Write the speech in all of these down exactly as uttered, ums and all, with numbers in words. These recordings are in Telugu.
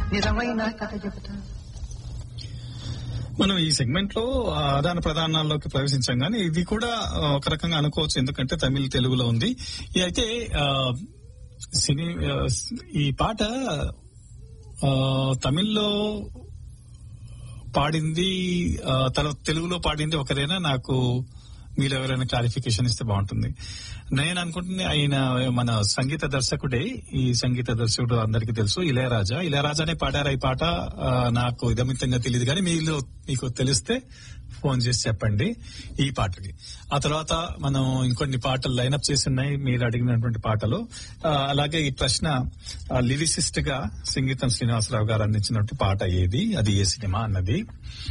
నిజమైన కథ చెబుతా. మనం ఈ సెగ్మెంట్ లో ఆదాన ప్రధానాల్లోకి ప్రవేశించాం కానీ ఇది కూడా ఒక రకంగా అనుకోవచ్చు, ఎందుకంటే తమిళ తెలుగులో ఉంది. ఇది అయితే సినీ ఈ పాట తమిళ్లో పాడింది తర్వాత తెలుగులో పాడింది ఒకరేనా? నాకు మీరు ఎవరైనా క్లారిఫికేషన్ ఇస్తే బాగుంటుంది. నేను అనుకుంటుంది ఆయన మన సంగీత దర్శకుడే. ఈ సంగీత దర్శకుడు అందరికీ తెలుసు, ఇళయరాజా. ఇళయరాజానే పాడారా ఈ పాట? నాకు ఇదమితంగా తెలియదు, కానీ మీరు మీకు తెలిస్తే ఫోన్ చేసి చెప్పండి ఈ పాటకి. ఆ తర్వాత మనం ఇంకొన్ని పాటలు లైనప్ చేసి ఉన్నాయి మీరు అడిగినటువంటి పాటలు. అలాగే ఈ ప్రశ్న లిరిసిస్ట్ గా సంగీతం శ్రీనివాసరావు గారు అందించినటువంటి పాట ఏది, అది ఏ సినిమా అన్నది.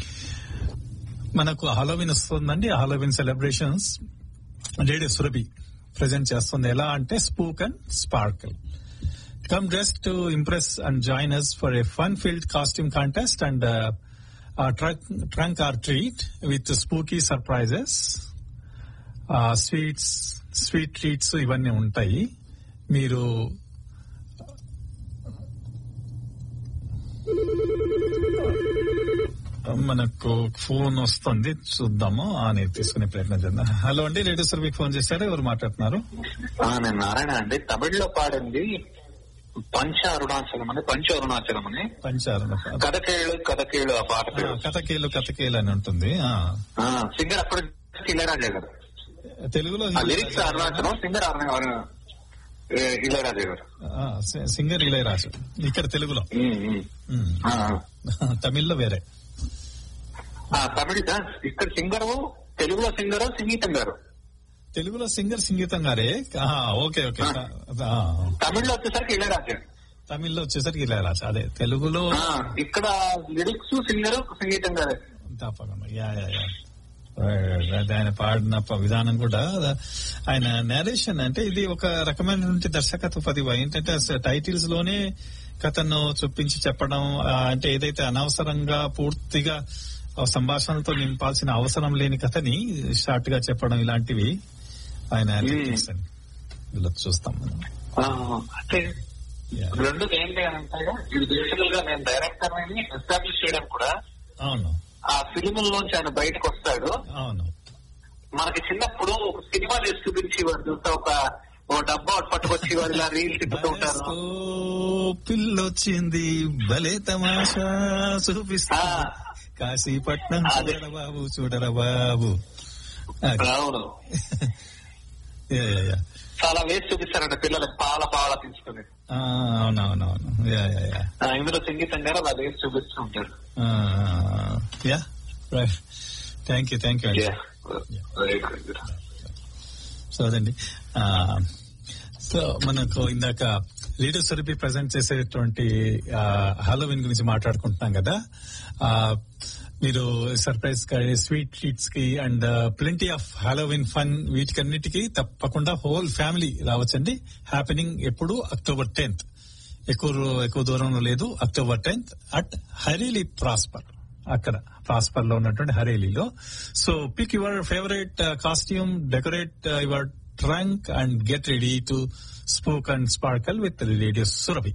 మనకు హాలోవిన్ వస్తుందండి. Halloween celebrations radio Surabhi present చేస్తుంది. ఎలా అంటే spook and sprinkle. Come dress to impress and join us for a fun field costume contest and trunk are treat with spooky surprises, sweets sweet treats ఇవన్నీ ఉంటాయి. మీరు మనకు ఫోన్ వస్తుంది, చూద్దాము అని తీసుకునే ప్రయత్నం చేద్దాం. హలో అండి, రేడియో సురభికి ఫోన్ చేశారు. ఎవరు మాట్లాడుతున్నారు? నేను నారాయణ అండి. తమిళ్లో పాడింది పంచ అరుణాచలం అని, పంచ అరుణాచలం అని. పంచ అరుణాచలం కథకేళు కథకేళు ఆ పాట పేరు. కథకేలు కథకేలు అని ఉంటుంది. సింగర్ అప్పుడు ఇళయరాజా గారు. తెలుగులో లిరిక్స్ అరుణాచలం, సింగర్ ఇళయరాజా గారు. సింగర్ ఇళయరాజా ఇక్కడ తెలుగులో. తమిళ్లో వేరే. తమిళ ఇక్కడ సింగరు, తెలుగులో సింగరు సంగీతం గారు. తెలుగులో సింగర్ సంగీతం గారే. Okay okay. తమిళ్లో వచ్చేసరికి ఇళయరాజా. తమిళ్లో వచ్చేసరికి ఇళయరాజా. అదే తెలుగులో ఇక్కడ లిరిక్స్ సింగరు సంగీతం గారే. తప్పకుండా. యా యా యా ఆయన పాడిన విధానం కూడా, ఆయన నేరేషన్ అంటే ఇది ఒక రకమైనటువంటి దర్శకత్వ ప్రతిభ. ఏంటంటే టైటిల్స్ లోనే కథను చొప్పించి చెప్పడం, అంటే ఏదైతే అనవసరంగా పూర్తిగా సంభాషణలతో నింపాల్సిన అవసరం లేని కథని షార్ట్ గా చెప్పడం, ఇలాంటివి ఆయన ఇలా చూస్తాం మనం. అంటే రెండు ఏంటి అంటే ఇది బేసికల్ గా నేను డైరెక్టర్ ని ఎస్టాబ్లిష్ చేయడం కూడా. అవును. ఆ ఫిలిముల్లోంచి ఆయన బయటకు వస్తాడు. అవును. మనకి చిన్నప్పుడు ఒక సినిమా చేసి చూపించి వారు చూస్తే ఒక ఓ డబ్బా పట్టుకొచ్చి వారు ఇలా రీల్ తిప్పుతూ ఉంటారు. పిల్లొచ్చింది భలే తమాషా చూపిస్తా కాశీపట్నం చూడరా బాబు చూడరా బాబు. అవును. చాలా వేసి చూపిస్తారంట పిల్లలకు పాల పాల తీసుకుని. అవునవునవును. ఇందులో సంగీతం గారు అలా వేసి చూపిస్తూ ఉంటారు. Yeah right. Thank you thank you. So అదండి. సో మనకు ఇందాక రేడియో సురభి ప్రజెంట్ చేసేటువంటి హాలోవిన్ గురించి మాట్లాడుకుంటున్నాం కదా. మీరు సర్ప్రైజ్ కి, స్వీట్ ట్రీట్స్ కి and plenty of Halloween fun వీటికన్నిటికీ తప్పకుండా హోల్ ఫ్యామిలీ రావచ్చండి. హ్యాపెనింగ్ ఎప్పుడు అక్టోబర్ టెన్త్. ఎక్కువ ఎక్కువ దూరంలో లేదు. అక్టోబర్ టెన్త్ అట్ హరేలీ ప్రాస్పర్, అక్కడ ప్రాస్పర్ లో ఉన్నటువంటి హరేలీలో. So pick your favourite costume, decorate your trunk and get ready to spoke and sparkle with radio Surabhi.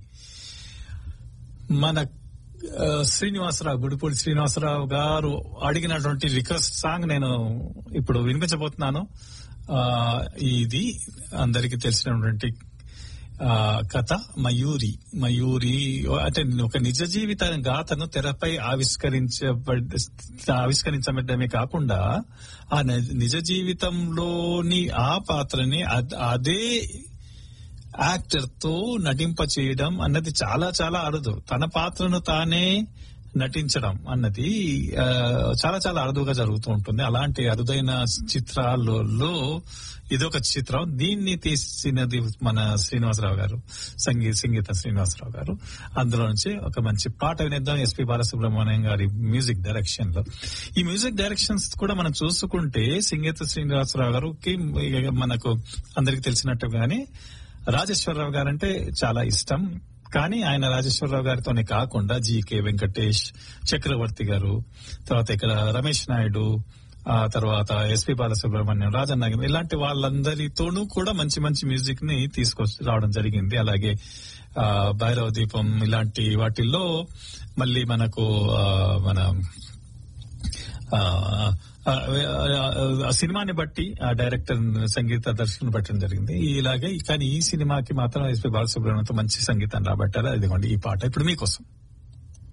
మన శ్రీనివాసరావు, గుడిపూడి శ్రీనివాసరావు గారు అడిగినటువంటి రిక్వెస్ట్ సాంగ్ నేను ఇప్పుడు వినిపించబోతున్నాను. ఇది అందరికీ తెలిసినటువంటి కథ మయూరి. మయూరి అంటే ఒక నిజ జీవిత గాథను తెరపై ఆవిష్కరించబడ్డ ఆవిష్కరించబడ్డమే కాకుండా ఆ నిజ జీవితంలోని ఆ పాత్రని అదే యాక్టర్ తో నటింప చేయడం అన్నది చాలా చాలా అరుదు. తన పాత్రను తానే నటించడం అన్నది చాలా చాలా అరుదుగా జరుగుతూ ఉంటుంది. అలాంటి అరుదైన చిత్రాలలో ఇదొక చిత్రం. దీన్ని తీసినది మన శ్రీనివాసరావు గారు, సంగీత సంగీత శ్రీనివాసరావు గారు. అందులో నుంచి ఒక మంచి పాట వినిద్దాం ఎస్పి బాలసుబ్రహ్మణ్యం గారి మ్యూజిక్ డైరెక్షన్ లో. ఈ మ్యూజిక్ డైరెక్షన్స్ కూడా మనం చూసుకుంటే సంగీత శ్రీనివాసరావు గారికి మనకు అందరికి తెలిసినట్టుగానే రాజేశ్వరరావు గారంటే చాలా ఇష్టం. కానీ ఆయన రాజేశ్వరరావు గారితోనే కాకుండా జీకే వెంకటేష్, చక్రవర్తి గారు, తర్వాత ఇక్కడ రమేష్ నాయుడు, ఆ తర్వాత ఎస్పి బాలసుబ్రహ్మణ్యం, రాజన్న ఇలాంటి వాళ్ళందరితోనూ కూడా మంచి మంచి మ్యూజిక్ ని తీసుకొచ్చి రావడం జరిగింది. అలాగే ఆ భైరవ దీపం ఇలాంటి వాటిల్లో మళ్ళీ మనకు ఆ, మన ఆ ఆ సినిమాని బట్టి ఆ డైరెక్టర్ సంగీత దర్శకుని పెట్టడం జరిగింది. ఇలాగే కానీ ఈ సినిమాకి మాత్రం ఎస్పి బాలసుబ్రహ్మణ్యంతో మంచి సంగీతం రాబట్టారు. అదిగోండి ఈ పాట ఇప్పుడు మీకోసం.